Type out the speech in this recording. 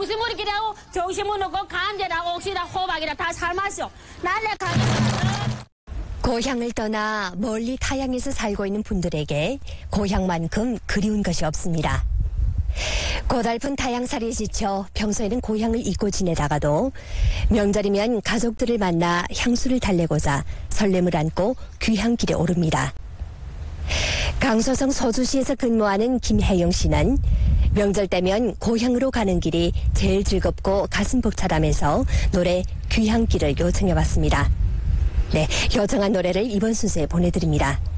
정신머리끼리하고 정신못 놓고 감자랑 옥시랑 호박이랑 다 삶았어. 날래 가. 고향을 떠나 멀리 타향에서 살고 있는 분들에게 고향만큼 그리운 것이 없습니다. 고달픈 타향살이에 지쳐 평소에는 고향을 잊고 지내다가도 명절이면 가족들을 만나 향수를 달래고자 설렘을 안고 귀향길에 오릅니다. 강서성 서주시에서 근무하는 김혜영 씨는 명절 때면 고향으로 가는 길이 제일 즐겁고 가슴 벅차다면서 노래 귀향길을 요청해봤습니다. 네, 요청한 노래를 이번 순서에 보내드립니다.